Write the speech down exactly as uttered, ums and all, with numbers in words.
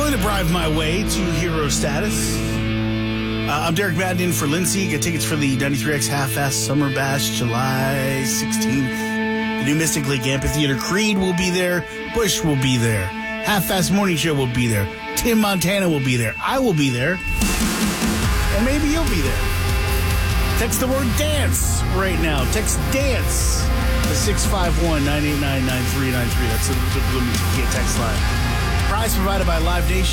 willing to bribe my way to hero status. Uh, I'm Derek Madden in for Lindsay. Get tickets for the ninety-three X Half-Ass Summer Bash July sixteenth. The new Mystic Lake Amphitheater. Creed will be there. Bush will be there. Half-Ass Morning Show will be there. Tim Montana will be there. I will be there. And maybe you'll be there. Text the word dance right now. Text dance to six five one, nine eight nine, nine three nine three. That's the, the Blue Meat Tequila text line. Prize provided by Live Nation.